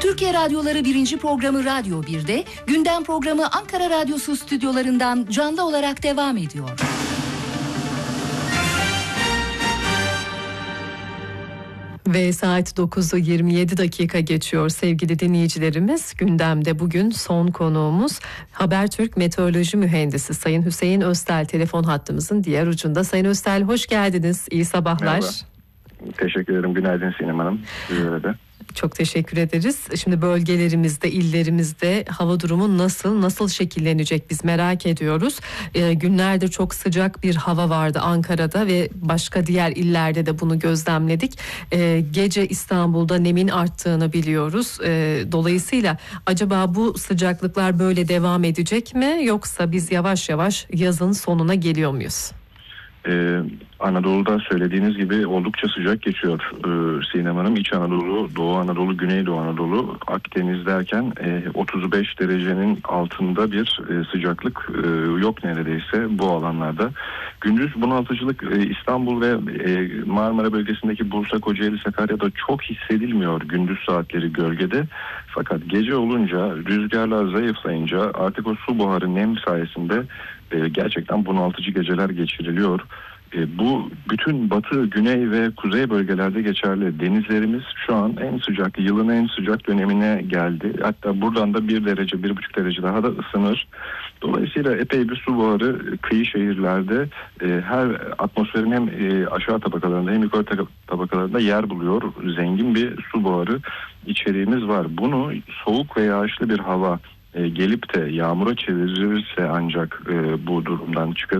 Türkiye Radyoları 1. programı Radyo 1'de, gündem programı Ankara Radyosu stüdyolarından canlı olarak devam ediyor. Ve saat 9'u 27 dakika geçiyor sevgili dinleyicilerimiz. Gündemde bugün son konuğumuz Habertürk Meteoroloji Mühendisi Sayın Hüseyin Öztel telefon hattımızın diğer ucunda. Sayın Öztel, hoş geldiniz. İyi sabahlar. Merhaba. Teşekkür ederim. Günaydın Sinem Hanım. Çok teşekkür ederiz. Şimdi bölgelerimizde, illerimizde hava durumu nasıl şekillenecek biz merak ediyoruz. Günlerdir çok sıcak bir hava vardı Ankara'da ve başka diğer illerde de bunu gözlemledik. Gece İstanbul'da nemin arttığını biliyoruz. Dolayısıyla acaba bu sıcaklıklar böyle devam edecek mi, yoksa biz yavaş yavaş yazın sonuna geliyor muyuz? Anadolu'da söylediğiniz gibi oldukça sıcak geçiyor Sinem Hanım. İç Anadolu, Doğu Anadolu, Güneydoğu Anadolu, Akdeniz derken 35 derecenin altında bir sıcaklık yok neredeyse bu alanlarda. Gündüz bunaltıcılık İstanbul ve Marmara bölgesindeki Bursa, Kocaeli, Sakarya'da çok hissedilmiyor gündüz saatleri gölgede. Fakat gece olunca, rüzgarlar zayıflayınca artık o su buharı nem sayesinde gerçekten bunaltıcı geceler geçiriliyor. Bu bütün batı, güney ve kuzey bölgelerde geçerli. Denizlerimiz şu an en sıcak, yılın en sıcak dönemine geldi. Hatta buradan da 1 derece, 1,5 derece daha da ısınır. Dolayısıyla epey bir su buharı kıyı şehirlerde her atmosferin hem aşağı tabakalarında hem yukarı tabakalarında yer buluyor. Zengin bir su buharı içeriğimiz var. Bunu soğuk ve yağışlı bir hava gelip de yağmura çevirirse ancak bu durumdan çıkarız.